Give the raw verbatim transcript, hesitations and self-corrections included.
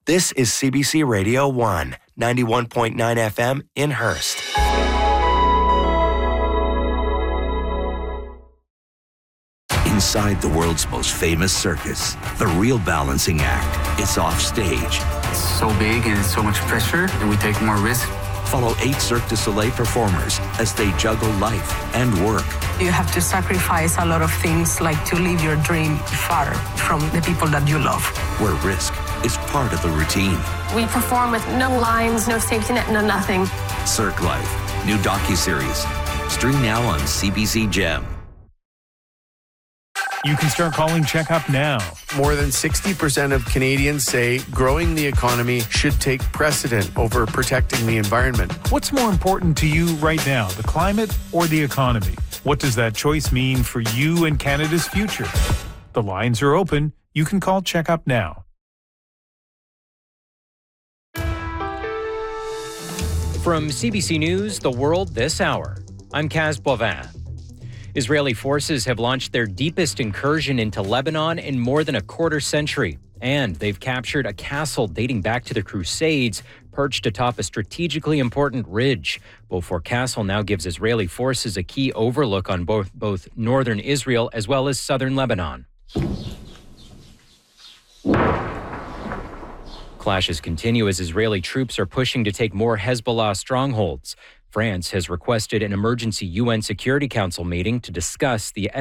This is C B C Radio one, ninety-one point nine F M in Hearst. Inside the world's most famous circus, the real balancing act is off stage. It's so big and so much pressure, and we take more risk. Follow eight Cirque du Soleil performers as they juggle life and work. You have to sacrifice a lot of things, like to live your dream far from the people that you love. Where risk is part of the routine. We perform with no lines, no safety net, no nothing. Cirque Life, new docuseries. Stream now on C B C Gem. You can start calling Checkup now. More than sixty percent of Canadians say growing the economy should take precedent over protecting the environment. What's more important to you right now, the climate or the economy? What does that choice mean for you and Canada's future? The lines are open. You can call Checkup now. From C B C News, The World This Hour, I'm Kaz Boivin. Israeli forces have launched their deepest incursion into Lebanon in more than a quarter century, and they've captured a castle dating back to the Crusades, perched atop a strategically important ridge. Beaufort Castle now gives Israeli forces a key overlook on both, both northern Israel as well as southern Lebanon. Clashes continue as Israeli troops are pushing to take more Hezbollah strongholds. France has requested an emergency U N Security Council meeting to discuss the